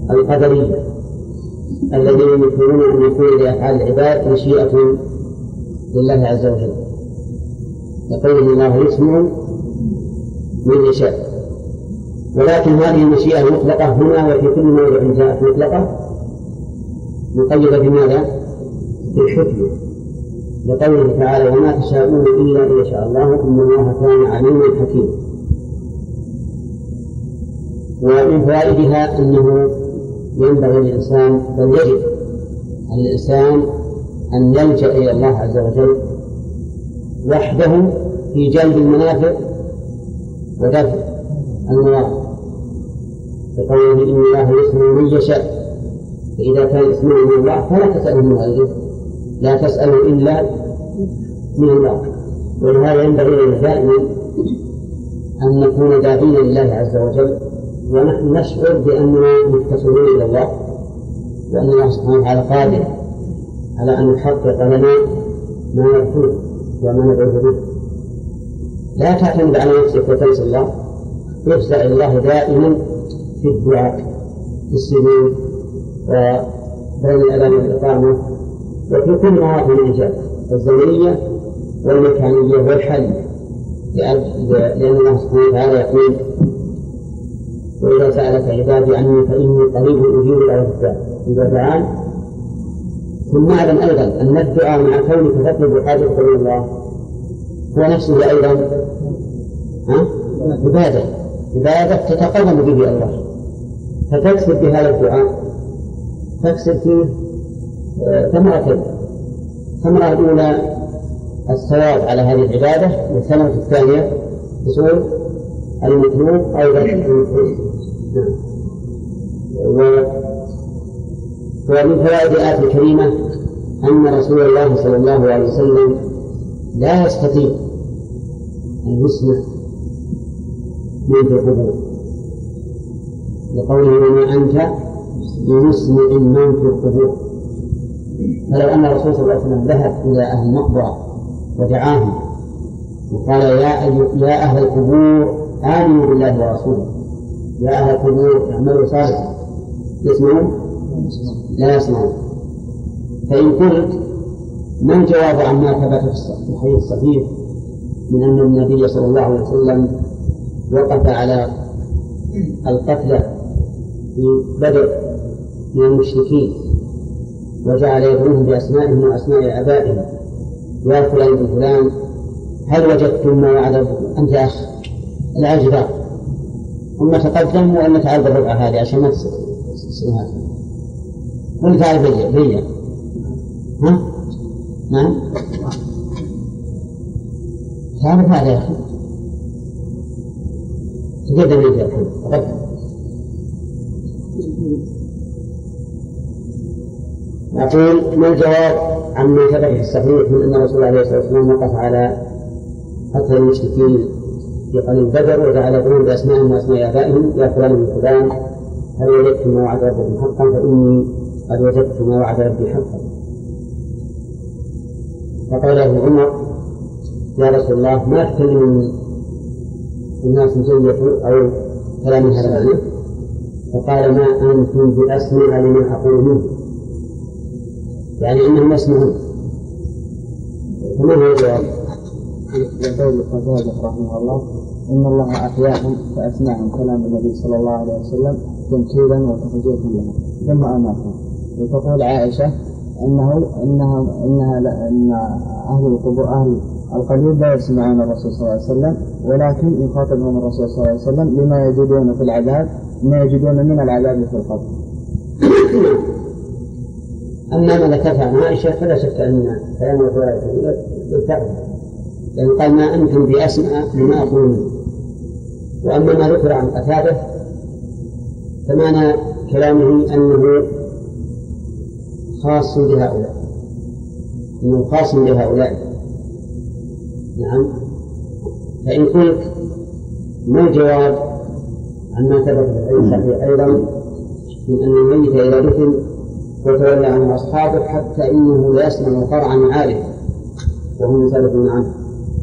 القدرية الذين ينكرون أن يكون لأفعال العباد مشيئة لله عز وجل، يقول الله يسمع من يشاء. ولكن هذه المشيئة المطلقة هنا وفي كل موضع جاءت مطلقة مقيدة بماذا؟ بالحكم، لقوله تعالى وما تشاءون إلا أن يشاء الله إن الله كان عليما حكيما. ومن فوائدها أنه ينبغي للإنسان بل يجب على الإنسان أن يلجأ إلى الله عز وجل وحده في جلب المنافع ودفع المضار، فقوله إن الله يسمع من يشاء، فإذا كان يسمع من الله فلا تسأله من غيره، لا تسأله إلا من الله. ولهذا ينبغي لنا دائما أن نكون داعين لله عز وجل ونحن نشعر بأننا متصلون إلى الله، وأن الله سبحانه وتعالى قادر على أن يحقق لنا ما يرجوه وما ندعوه به. لا تعتمد على نفسك وتنسى الله، افزع إلى الله دائما في الدعاء في السجود وبين الأذان والإقامة وفي كل مواطن الإجابة الزمنية والمكانية والحالية، لأن الله سبحانه وتعالى يقول وإذا سألك عبادي عني فإني قريب أجيب دعوة الداعي إذا دعان. ثم اعلم أيضا أن الدعاء مع كونك تطلب حاجة من الله هو نفسه أيضا عبادة تتقرب به الله، فتكسب بهذا الدعاء تكسب فيه ثمرتين: الثمرة الأولى الثواب على هذه العبادة، والثمرة الثانية حصول المطلوب أو دفع المطلوب. ومن فوائد الآية الكريمة أن رسول الله صلى الله عليه وسلم لا يستطيع أن يسمع من في القبور، لقوله وما أنت بمسمع من في القبور. فلو أن الرسول صلى الله عليه وسلم ذهب إلى أهل المقبرة ودعاهم وقال يا أهل القبور آمنوا بالله ورسوله، يا أهل القبور اعملوا صالحا، يسمعون؟ لا يسمعون. فإن قلت ما الجواب عما ثبت في الحديث الصحيح من أن النبي صلى الله عليه وسلم وقف على القتلى في بدر من المشركين وجعل يدعوهم بأسمائهم وأسماء آبائهم، يا فلان بن فلان هل وجدتم ما وعد أنت أخ العجبة؟ ثم تقدم وأن تعال بالربع هذه عشان ما تسمع هذا وأن تعال بيا ها؟ نعم تعرف هذا يا أخي تقدم لي يا أخي تقدم. أقول ما الجواب عما ثبت في الصحيح من أن رسول الله عليه الصلاة والسلام وقف على قتل المشركين في قليل بدر وجعل يدعوهم بأسمائهم وأسماء آبائهم يا فلان من فلان هل وجدتم ما وعد ربكم حقا فإني قد وجدت ما وعد ربي حقا. فقال له عمر يا رسول الله ما تكلم الناس مزيفوا أو كلام هذا معنى؟ فقال ما أنتم بأسمع لما أقول منه، يعني إنهم يسمعون. فما هو الجواب؟ يقول القتادة رحمه الله إن الله أحياهم فأسمعهم كلام النبي صلى الله عليه وسلم تنكيلا وتخجيلا لهم ثم أماتهم. وتقول عائشة أن أهل القبور أهل القليل لا يسمعون الرسول صلى الله عليه وسلم ولكن يخاطبهم الرسول صلى الله عليه وسلم لما يجدون في العذاب ما يجدون من العذاب في القبر. أما ما ذكرت عن عائشة فلا شك أن كلام الرسول يلتقي، لأن قال ما أنتم بأسمع لما أقول منه. وأما ما ذكر عن قتادة فمعنى كلامه أنه خاص بهؤلاء، إنه خاص بهؤلاء. نعم. فإن قلت ما الجواب عما ثبت في الحديث أيضا من أن الميت إذا دفن وتولى عنه أصحابه حتى إنه لا يسمع قرعا عارف وهم يسألون عنه